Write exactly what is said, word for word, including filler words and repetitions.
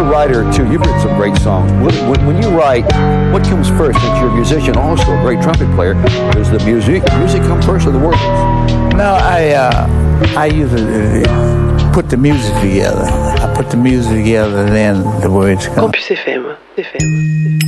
writer too. You've written some great songs. When, when you write, what comes first? Since you're a musician, also a great trumpet player, does the music music come first or the words? No, I uh, I usually put the music together. I put the music together, and then the words come. Campus F M. F M.